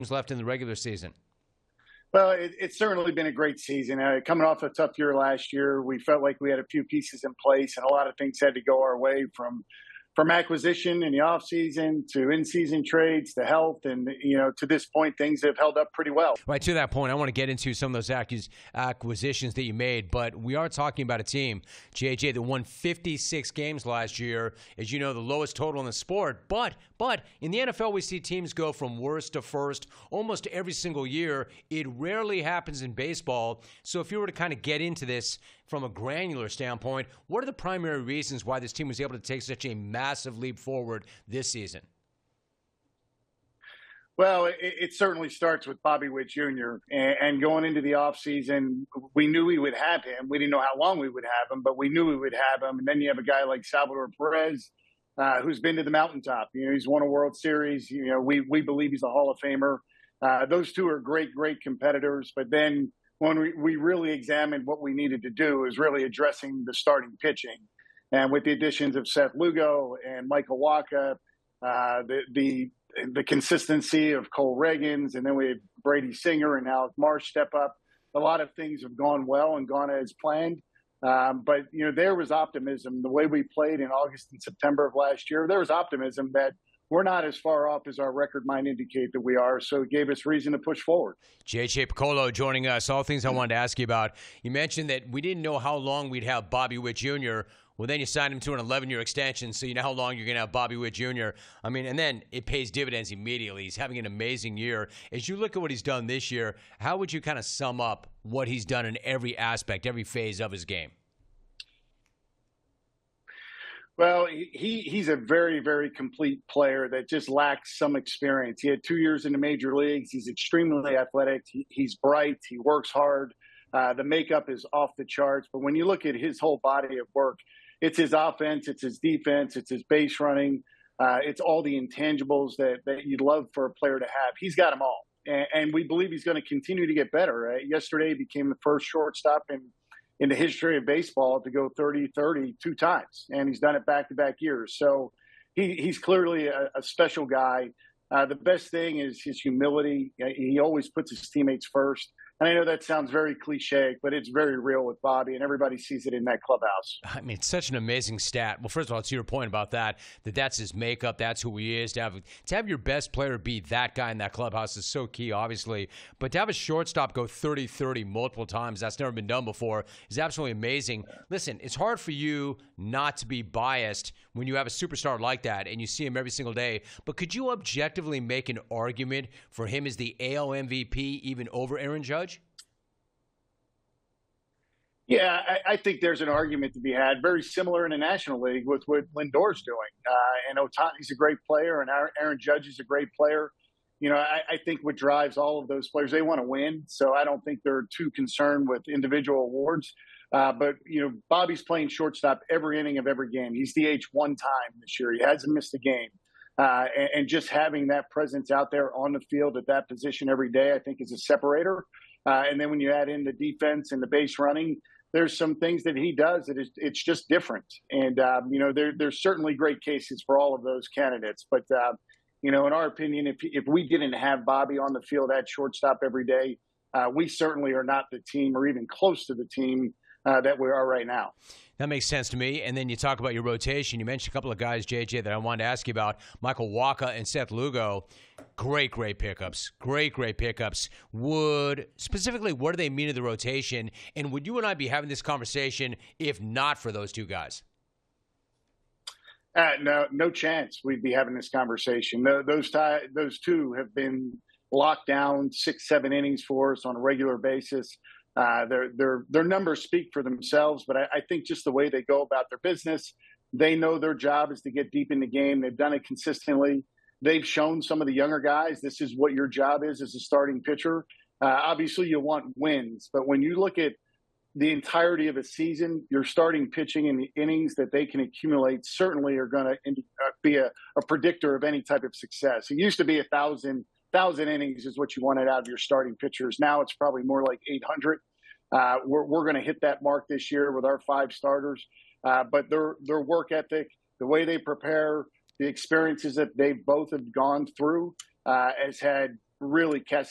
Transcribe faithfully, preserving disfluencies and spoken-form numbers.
left in the regular season? Well, it, it's certainly been a great season. Uh, coming off a tough year last year, we felt like we had a few pieces in place, and a lot of things had to go our way from from acquisition in the offseason to in-season trades to health. And, you know, to this point, things have held up pretty well. Right, to that point, I want to get into some of those accus- acquisitions that you made, but we are talking about a team, J J, that won fifty-six games last year, as you know, the lowest total in the sport. But, but in the N F L, we see teams go from worst to first almost every single year. It rarely happens in baseball. So if you were to kind of get into this from a granular standpoint, what are the primary reasons why this team was able to take such a massive leap forward this season? Well, it, it certainly starts with Bobby Witt Junior And, and going into the offseason, we knew we would have him. We didn't know how long we would have him, but we knew we would have him. And then you have a guy like Salvador Perez, uh, who's been to the mountaintop. You know, he's won a World Series. You know, we we believe he's a Hall of Famer. Uh, those two are great, great competitors. But then when we, we really examined what we needed to do is really addressing the starting pitching. And with the additions of Seth Lugo and Michael Wacha, uh, the, the the consistency of Cole Reagans, and then we had Brady Singer and Alec Marsh step up. A lot of things have gone well and gone as planned. Um, but, you know, there was optimism. The way we played in August and September of last year, there was optimism that we're not as far off as our record might indicate that we are, so it gave us reason to push forward. J J Picollo joining us. All things I wanted to ask you about. You mentioned that we didn't know how long we'd have Bobby Witt Junior Well, then you signed him to an eleven-year extension, so you know how long you're going to have Bobby Witt Junior I mean, and then it pays dividends immediately. He's having an amazing year. As you look at what he's done this year, how would you kind of sum up what he's done in every aspect, every phase of his game? Well, he he's a very, very complete player that just lacks some experience. He had two years in the major leagues. He's extremely athletic. He, he's bright. He works hard. Uh, the makeup is off the charts. But when you look at his whole body of work, it's his offense, it's his defense, it's his base running. Uh, it's all the intangibles that, that you'd love for a player to have. He's got them all. And, and we believe he's going to continue to get better. Right? Yesterday, he became the first shortstop in in the history of baseball to go thirty thirty two times, and he's done it back-to-back years. So he, he's clearly a, a special guy. Uh, the best thing is his humility. He always puts his teammates first. And I know that sounds very cliche, but it's very real with Bobby, and everybody sees it in that clubhouse. I mean, it's such an amazing stat. Well, first of all, to your point about that, that that's his makeup, that's who he is. To have, to have your best player be that guy in that clubhouse is so key, obviously. But to have a shortstop go thirty thirty multiple times, that's never been done before, is absolutely amazing. Listen, it's hard for you not to be biased when you have a superstar like that and you see him every single day. But could you objectively make an argument for him as the A L M V P even over Aaron Judge? Yeah, I, I think there's an argument to be had, very similar in the National League with what Lindor's doing. Uh, and Ohtani's a great player, and Aaron Judge is a great player. You know, I, I think what drives all of those players, they want to win. So I don't think they're too concerned with individual awards. Uh, but, you know, Bobby's playing shortstop every inning of every game. He's D H one time this year. He hasn't missed a game. Uh, and, and just having that presence out there on the field at that position every day, I think, is a separator. Uh, and then when you add in the defense and the base running, there's some things that he does that is, it's just different. And, um, you know, there, there's certainly great cases for all of those candidates. But, uh, you know, in our opinion, if if we didn't have Bobby on the field at shortstop every day, uh, we certainly are not the team or even close to the team uh, that we are right now. That makes sense to me. And then you talk about your rotation. You mentioned a couple of guys, J J, that I wanted to ask you about. Michael Wacha and Seth Lugo. Great, great pickups. Great, great pickups. Would, specifically, what do they mean to the rotation? And would you and I be having this conversation if not for those two guys? Uh, no, no chance we'd be having this conversation. No, those, t- those two have been locked down six, seven innings for us on a regular basis. Uh, their their their numbers speak for themselves, but I, I think just the way they go about their business, they know their job is to get deep in the game. They've done it consistently. They've shown some of the younger guys this is what your job is as a starting pitcher. Uh, obviously, you want wins, but when you look at the entirety of a season, your starting pitching and the innings that they can accumulate certainly are going to be a, a predictor of any type of success. It used to be a thousand. Thousand innings is what you wanted out of your starting pitchers. Now it's probably more like eight hundred. Uh, we're we're going to hit that mark this year with our five starters. Uh, but their their work ethic, the way they prepare, the experiences that they both have gone through, uh, has had really catch